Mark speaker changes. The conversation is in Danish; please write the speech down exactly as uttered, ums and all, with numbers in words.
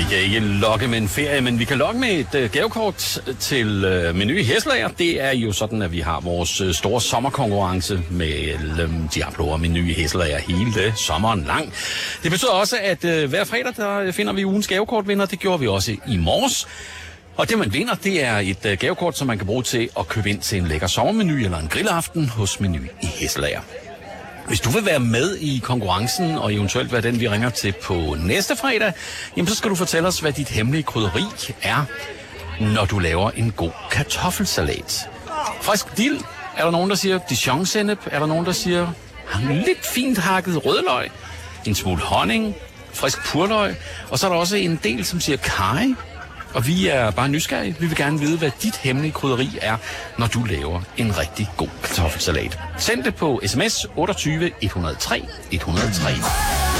Speaker 1: kan ikke lokke med en ferie, men vi kan lokke med et uh, gavekort til uh, Meny Hesselager. Det er jo sådan, at vi har vores uh, store sommerkonkurrence mellem Diablo og Meny Hesselager hele sommeren lang. Det betyder også, at uh, hver fredag der finder vi ugens gavekortvinder. Det gjorde vi også i morges. Og det, man vinder, det er et uh, gavekort, som man kan bruge til at købe ind til en lækker sommermenu eller en grillaften hos Meny i Hesselager. Hvis du vil være med i konkurrencen, og eventuelt være den, vi ringer til på næste fredag, jamen så skal du fortælle os, hvad dit hemmelige krydderi er, når du laver en god kartoffelsalat. Frisk dild, er der nogen, der siger dijon-sennep, er der nogen, der siger lidt fint hakket rødløg, en smule honning, frisk purløg, og så er der også en del, som siger karry. Og vi er bare nysgerrige. Vi vil gerne vide, hvad dit hemmelige krydderi er, når du laver en rigtig god kartoffelsalat. Send det på sms otteogtyve et nul tre et nul tre.